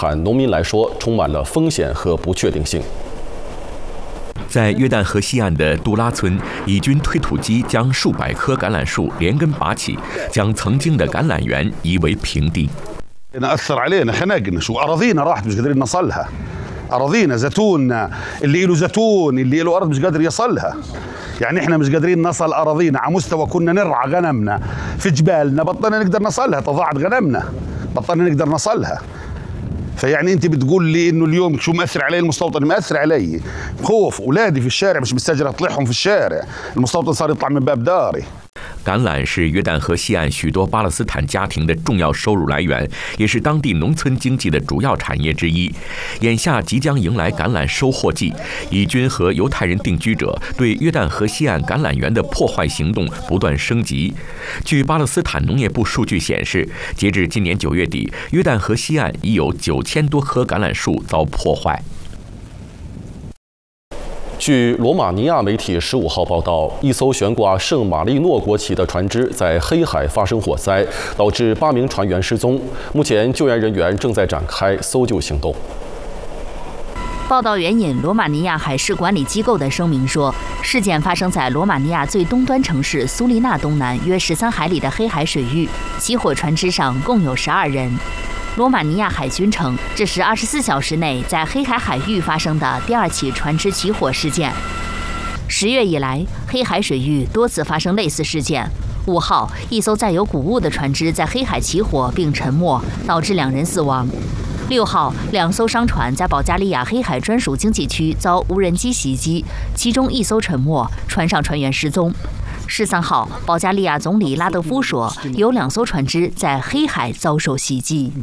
坦农民来说，充满了风险和不确定性。 在约旦河西岸的杜拉村，以军推土机将数百棵橄榄树连根拔起，将曾经的橄榄园夷为平地。 أثر علينا خنقنا شو أراضينا راحت مش قادرين نصلها أراضينا زيتوننا اللي له زيتون اللي له أرض مش قادر يصلها يعني إحنا مش قادرين نصل أراضينا على مستوى كنا نرعى غنمنا في جبالنا بطلنا نقدر نصلها تضاعت غنمنا بطلنا نقدر نصلها فيعني انت بتقول لي انه اليوم شو مأثر علي المستوطن مأثر علي خوف اولادي في الشارع مش مستاجر اطلعهم في الشارع المستوطن صار يطلع من باب داري。 橄榄是约旦河西岸许多巴勒斯坦家庭的重要收入来源，也是当地农村经济的主要产业之一。眼下即将迎来橄榄收获季，以军和犹太人定居者对约旦河西岸橄榄园的破坏行动不断升级。据巴勒斯坦农业部数据显示，截至今年9月底，约旦河西岸已有9000多棵橄榄树遭破坏。 据罗马尼亚媒体15号报道，一艘悬挂圣马力诺国旗的船只在黑海发生火灾，导致8名船员失踪。目前，救援人员正在展开搜救行动。 报道援引罗马尼亚海事管理机构的声明说，事件发生在罗马尼亚最东端城市苏利纳东南约13海里的黑海水域，起火船只上共有12人。罗马尼亚海军称，这是24小时内在黑海海域发生的第2起船只起火事件。10月以来，黑海水域多次发生类似事件。5号，一艘载有谷物的船只在黑海起火并沉没，导致2人死亡。6号，2艘商船在保加利亚黑海专属经济区遭无人机袭击，其中1艘沉没，船上船员失踪。13号，保加利亚总理拉德夫说，有2艘船只在黑海遭受袭击。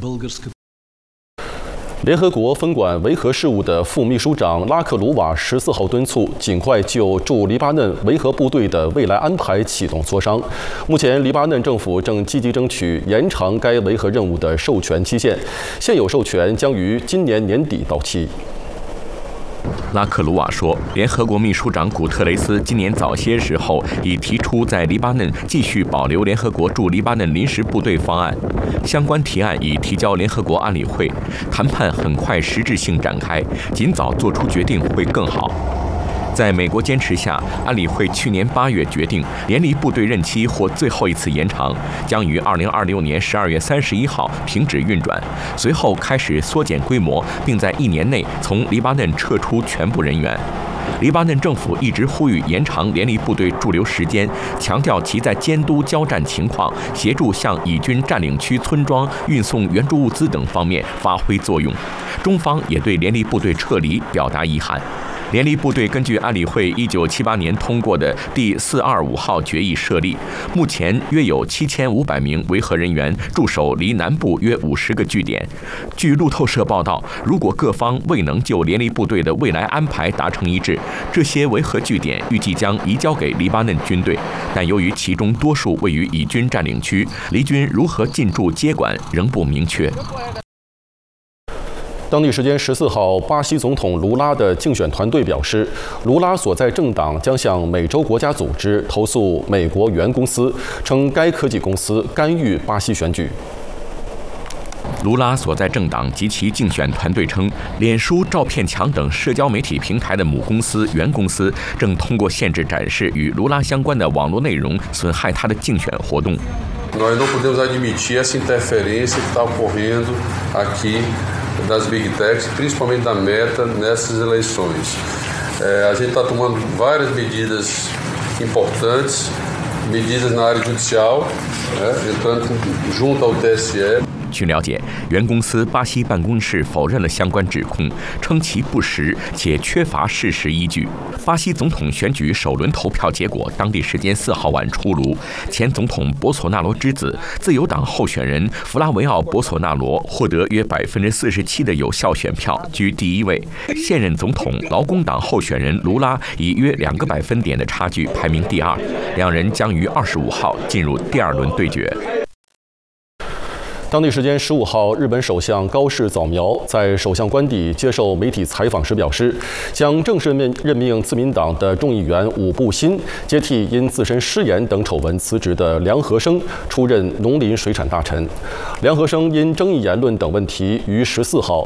联合国分管维和事务的副秘书长拉克鲁瓦14号敦促尽快就驻黎巴嫩维和部队的未来安排启动磋商。目前，黎巴嫩政府正积极争取延长该维和任务的授权期限，现有授权将于今年年底到期。 拉克鲁瓦说，联合国秘书长古特雷斯今年早些时候已提出在黎巴嫩继续保留联合国驻黎巴嫩临时部队方案，相关提案已提交联合国安理会，谈判很快实质性展开，尽早做出决定会更好。在美国坚持下，安理会去年8月决定，联黎部队任期或最后一次延长，将于2026年12月31号停止运转，随后开始缩减规模，并在1年内从黎巴嫩撤出全部人员。黎巴嫩政府一直呼吁延长联黎部队驻留时间，强调其在监督交战情况、协助向以军占领区村庄运送援助物资等方面发挥作用。中方也对联黎部队撤离表达遗憾。联黎部队根据安理会1978年通过的第425号决议设立，目前约有7500名维和人员驻守离南部约50个据点。据路透社报道，如果各方未能就联黎部队的未来安排达成一致，这些维和据点预计将移交给黎巴嫩军队，但由于其中多数位于以军占领区，黎军如何进驻接管仍不明确。 当地时间14号，巴西总统卢拉的竞选团队表示，卢拉所在政党将向美洲国家组织投诉美国原公司，称该科技公司干预巴西选举。 卢拉所在政党及其竞选团队称，脸书、照片墙等社交媒体平台的母公司原公司正通过限制展示与卢拉相关的网络内容，损害他的竞选活动。 Nós não podemos admitir essa interferência que está ocorrendo aqui das Big Techs, principalmente da Meta, nessas eleições. A gente está tomando várias medidas importantes, medidas na área judicial, entrando junto ao TSE. 据了解，原公司巴西办公室否认了相关指控，称其不实且缺乏事实依据。巴西总统选举首轮投票结果当地时间4号晚出炉，前总统博索纳罗之子、自由党候选人弗拉维奥·博索纳罗获得约47%的有效选票，居第1位。现任总统劳工党候选人卢拉以约2个百分点的差距排名第2，两人将于25号进入第2轮对决。 当地时间15号，日本首相高市早苗在首相官邸接受媒体采访时表示，将正式任命自民党的众议员武部新接替因自身失言等丑闻辞职的梁和生出任农林水产大臣。梁和生因争议言论等问题于14号